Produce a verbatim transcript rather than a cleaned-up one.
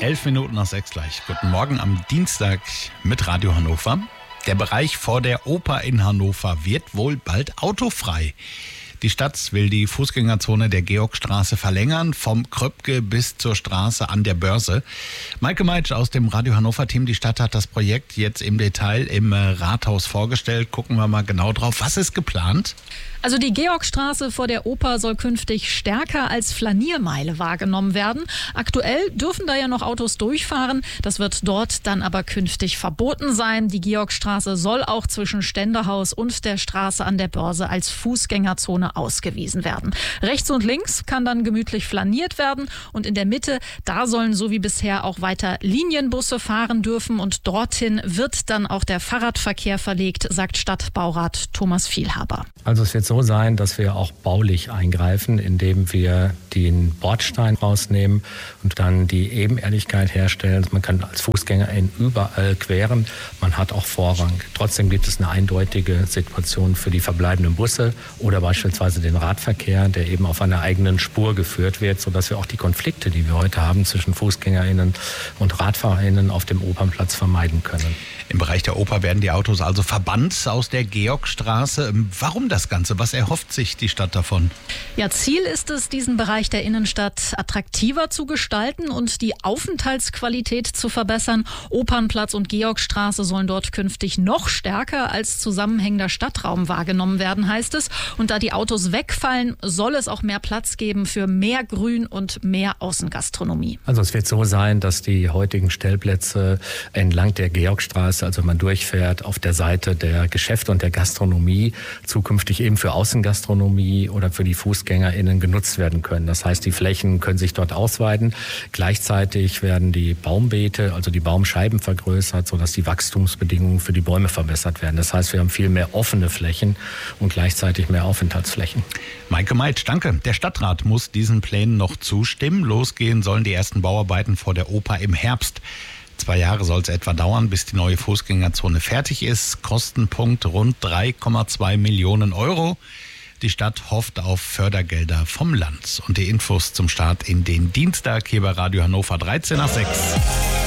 Elf Minuten nach sechs gleich. Guten Morgen am Dienstag mit Radio Hannover. Der Bereich vor der Oper in Hannover wird wohl bald autofrei. Die Stadt will die Fußgängerzone der Georgstraße verlängern, vom Kröpke bis zur Straße an der Börse. Maike Meitsch aus dem Radio Hannover-Team. Die Stadt hat das Projekt jetzt im Detail im Rathaus vorgestellt. Gucken wir mal genau drauf. Was ist geplant? Also die Georgstraße vor der Oper soll künftig stärker als Flaniermeile wahrgenommen werden. Aktuell dürfen da ja noch Autos durchfahren. Das wird dort dann aber künftig verboten sein. Die Georgstraße soll auch zwischen Ständehaus und der Straße an der Börse als Fußgängerzone ausgewiesen werden. Rechts und links kann dann gemütlich flaniert werden und in der Mitte, da sollen so wie bisher auch weiter Linienbusse fahren dürfen und dorthin wird dann auch der Fahrradverkehr verlegt, sagt Stadtbaurat Thomas Vielhaber. Also es wird so sein, dass wir auch baulich eingreifen, indem wir den Bordstein rausnehmen und dann die Ebenerdigkeit herstellen. Man kann als Fußgängerin überall queren, man hat auch Vorrang. Trotzdem gibt es eine eindeutige Situation für die verbleibenden Busse oder beispielsweise den Radverkehr, der eben auf einer eigenen Spur geführt wird, sodass wir auch die Konflikte, die wir heute haben zwischen FußgängerInnen und RadfahrerInnen auf dem Opernplatz vermeiden können. Im Bereich der Oper werden die Autos also verbannt aus der Georgstraße. Warum das Ganze? Was erhofft sich die Stadt davon? Ja, Ziel ist es, diesen Bereich der Innenstadt attraktiver zu gestalten und die Aufenthaltsqualität zu verbessern. Opernplatz und Georgstraße sollen dort künftig noch stärker als zusammenhängender Stadtraum wahrgenommen werden, heißt es. Und da die Autos wegfallen, soll es auch mehr Platz geben für mehr Grün und mehr Außengastronomie. Also es wird so sein, dass die heutigen Stellplätze entlang der Georgstraße, also wenn man durchfährt, auf der Seite der Geschäfte und der Gastronomie zukünftig eben für Außengastronomie oder für die FußgängerInnen genutzt werden können. Das heißt, die Flächen können sich dort ausweiten. Gleichzeitig werden die Baumbeete, also die Baumscheiben vergrößert, sodass die Wachstumsbedingungen für die Bäume verbessert werden. Das heißt, wir haben viel mehr offene Flächen und gleichzeitig mehr Aufenthaltsflächen. Maike Meitsch, danke. Der Stadtrat muss diesen Plänen noch zustimmen. Losgehen sollen die ersten Bauarbeiten vor der Oper im Herbst. Zwei Jahre soll es etwa dauern, bis die neue Fußgängerzone fertig ist. Kostenpunkt rund drei Komma zwei Millionen Euro. Die Stadt hofft auf Fördergelder vom Land. Und die Infos zum Start in den Dienstag hier bei Radio Hannover dreizehn nach sechs.